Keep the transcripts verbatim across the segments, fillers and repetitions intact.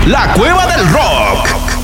La Cueva del Rock.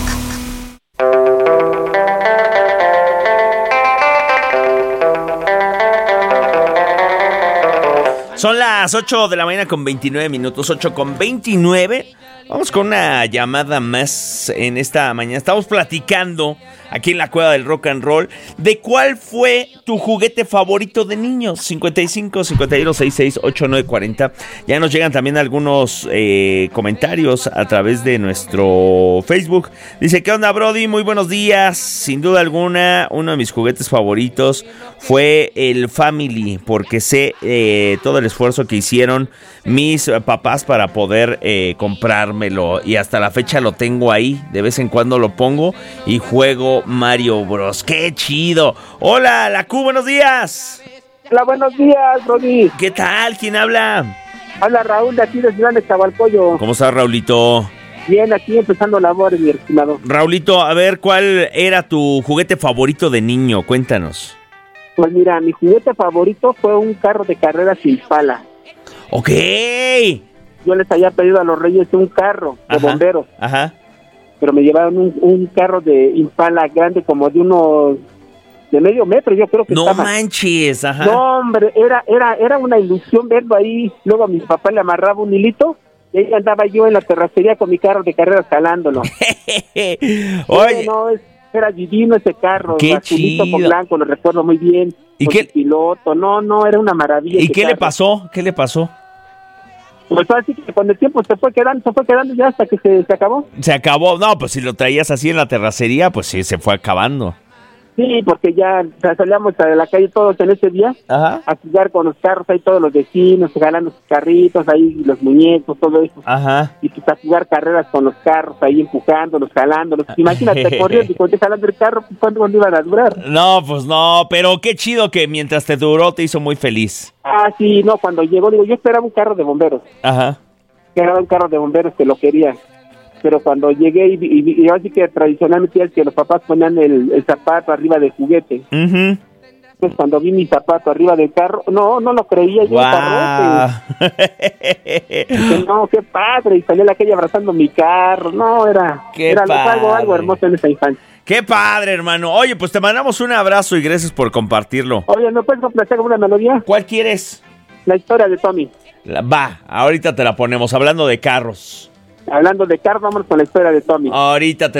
Son las ocho de la mañana con veintinueve minutos, ocho con veintinueve. Vamos con una llamada más en esta mañana. Estamos platicando aquí en la Cueva del Rock and Roll de cuál fue tu juguete favorito de niños. cincuenta y cinco, cincuenta y uno, sesenta y seis, ochenta y nueve, cuarenta. Ya nos llegan también algunos eh, comentarios a través de nuestro Facebook. Dice, ¿qué onda, Brody? Muy buenos días. Sin duda alguna, uno de mis juguetes favoritos fue el Family, porque sé eh, todo el esfuerzo que hicieron mis papás para poder eh, comprármelo, y hasta la fecha lo tengo ahí. De vez en cuando lo pongo y juego Mario Bros. ¡Qué chido! Hola, la Q, buenos días. Hola, buenos días, Brody. ¿Qué tal? ¿Quién habla? Habla Raúl de aquí de Ciudad de Chavalcoyo. ¿Cómo estás, Raulito? Bien, aquí empezando labores, mi estimado. Raulito, a ver, ¿cuál era tu juguete favorito de niño? Cuéntanos. Pues mira, mi juguete favorito fue un carro de carreras Impala. Ok. Yo les había pedido a los Reyes un carro de Ajá, bomberos. Ajá. Pero me llevaron un, un carro de Impala grande, como de unos... de medio metro, yo creo que No estaba. manches, ajá. No, hombre, era, era, era una ilusión verlo ahí. Luego a mi papá le amarraba un hilito y ahí andaba yo en la terracería con mi carro de carreras jalándolo. Oye, Sí, no, es, era divino ese carro, qué azulito con chido. blanco, lo recuerdo muy bien. ¿Y con qué- su piloto, no, no, era una maravilla. ¿y ese qué le carro. pasó? ¿Qué le pasó? Pues así que con el tiempo se fue quedando, se fue quedando ya hasta que se, se acabó. Se acabó. No, pues si lo traías así en la terracería, pues sí, se fue acabando. Sí, porque ya o sea, salíamos a la calle todos en ese día Ajá. a jugar con los carros, ahí todos los vecinos, jalando sus carritos, ahí los muñecos, todo eso. Ajá. Y pues a jugar carreras con los carros, ahí empujándolos, jalándolos. Imagínate, corriendo y cuando te jalando el carro, pues ¿cuándo iban a durar? No, pues no, pero qué chido que mientras te duró te hizo muy feliz. Ah, sí, no, cuando llegó, digo, yo esperaba un carro de bomberos. Ajá. Esperaba un carro de bomberos que lo quería. Pero cuando llegué, y, y, y así que tradicionalmente es que los papás ponían el, el zapato arriba del juguete. Mhm. Entonces cuando vi mi zapato arriba del carro, no, no lo creía, yo Wow. Dije, no, qué padre, y salí a la calle abrazando mi carro, no, era, Qué era algo, algo padre. hermoso en esa infancia. Qué padre, hermano. Oye, pues te mandamos un abrazo y gracias por compartirlo. Oye, ¿me puedes complacer con una melodía? ¿Cuál quieres? La historia de Tommy. La- va, ahorita te la ponemos, hablando de carros. Hablando de carro, vamos con la historia de Tommy. Ahorita te